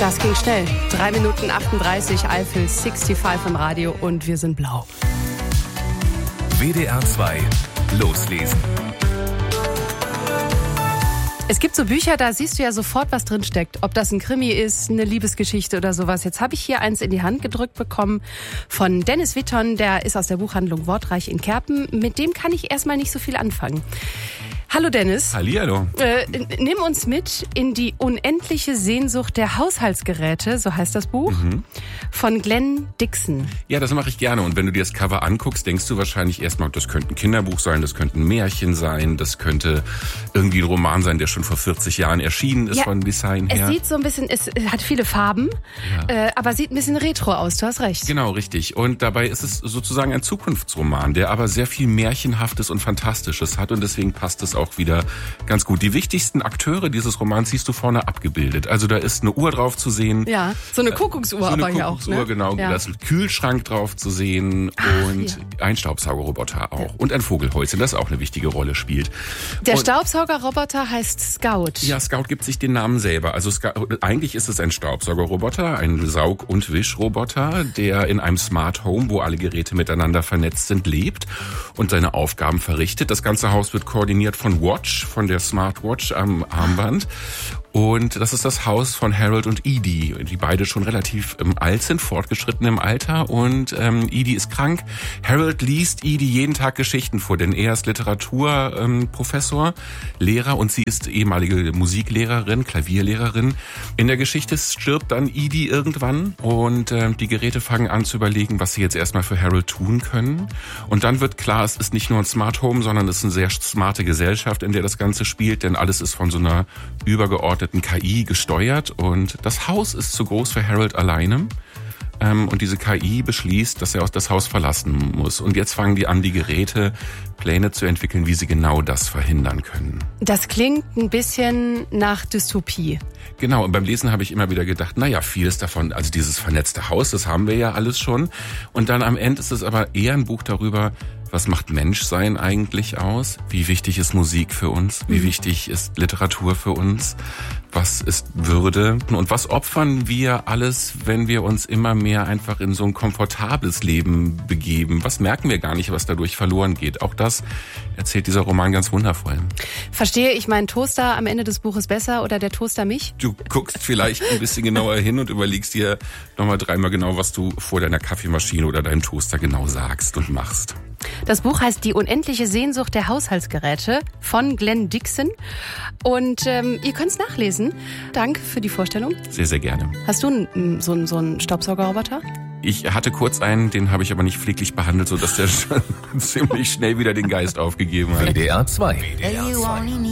Das ging schnell. 3 Minuten 38, Eifel 65 im Radio und wir sind blau. WDR 2 loslesen. Es gibt so Bücher, da siehst du ja sofort, was drin steckt. Ob das ein Krimi ist, eine Liebesgeschichte oder sowas. Jetzt habe ich hier eins in die Hand gedrückt bekommen von Dennis Witton. Der ist aus der Buchhandlung Wortreich in Kerpen. Mit dem kann ich erstmal nicht so viel anfangen. Hallo Dennis. Hallihallo. Nimm uns mit in die unendliche Sehnsucht der Haushaltsgeräte, so heißt das Buch, von Glenn Dixon. Ja, das mache ich gerne. Und wenn du dir das Cover anguckst, denkst du wahrscheinlich erstmal, das könnte ein Kinderbuch sein, das könnte ein Märchen sein, das könnte irgendwie ein Roman sein, der schon vor 40 Jahren erschienen ist, ja, von Design her. Es sieht so ein bisschen, es hat viele Farben, ja, aber sieht ein bisschen retro aus, du hast recht. Genau, richtig. Und dabei ist es sozusagen ein Zukunftsroman, der aber sehr viel Märchenhaftes und Fantastisches hat und deswegen passt es auch wieder ganz gut. Die wichtigsten Akteure dieses Romans siehst du vorne abgebildet. Also da ist eine Uhr drauf zu sehen. Ja, so eine Kuckucksuhr so eine aber ja auch. Kuckucksuhr, genau. Ja. Da ist ein Kühlschrank drauf zu sehen und ein Staubsaugerroboter auch. Ja. Und ein Vogelhäuschen, das auch eine wichtige Rolle spielt. Der Staubsaugerroboter heißt Scout. Ja, Scout gibt sich den Namen selber. Also eigentlich ist es ein Staubsaugerroboter, ein Saug- und Wischroboter, der in einem Smart Home, wo alle Geräte miteinander vernetzt sind, lebt und seine Aufgaben verrichtet. Das ganze Haus wird koordiniert von Watch, von der Smartwatch am Armband. Und das ist das Haus von Harold und Edie, die beide schon relativ alt sind, fortgeschritten im Alter. Und Edie ist krank. Harold liest Edie jeden Tag Geschichten vor, denn er ist Literaturprofessor, Lehrer und sie ist ehemalige Musiklehrerin, Klavierlehrerin. In der Geschichte stirbt dann Edie irgendwann und die Geräte fangen an zu überlegen, was sie jetzt erstmal für Harold tun können. Und dann wird klar, es ist nicht nur ein Smart Home, sondern es ist eine sehr smarte Gesellschaft, in der das Ganze spielt, denn alles ist von so einer übergeordneten KI gesteuert und das Haus ist zu groß für Harold alleine. Und diese KI beschließt, dass er das Haus verlassen muss. Und jetzt fangen die an, die Geräte Pläne zu entwickeln, wie sie genau das verhindern können. Das klingt ein bisschen nach Dystopie. Genau, und beim Lesen habe ich immer wieder gedacht, naja, vieles davon, also dieses vernetzte Haus, das haben wir ja alles schon. Und dann am Ende ist es aber eher ein Buch darüber, was macht Menschsein eigentlich aus? Wie wichtig ist Musik für uns? Wie wichtig ist Literatur für uns? Was ist Würde? Und was opfern wir alles, wenn wir uns immer mehr einfach in so ein komfortables Leben begeben? Was merken wir gar nicht, was dadurch verloren geht? Auch das erzählt dieser Roman ganz wundervoll. Verstehe ich meinen Toaster am Ende des Buches besser oder der Toaster mich? Du guckst vielleicht ein bisschen genauer hin und überlegst dir nochmal 3-mal genau, was du vor deiner Kaffeemaschine oder deinem Toaster genau sagst und machst. Das Buch heißt Die unendliche Sehnsucht der Haushaltsgeräte von Glenn Dixon. Und ihr könnt es nachlesen. Danke für die Vorstellung. Sehr, sehr gerne. Hast du so einen Staubsaugerroboter? Ich hatte kurz einen, den habe ich aber nicht pfleglich behandelt, sodass der schon ziemlich schnell wieder den Geist aufgegeben hat. WDR 2. WDR 2.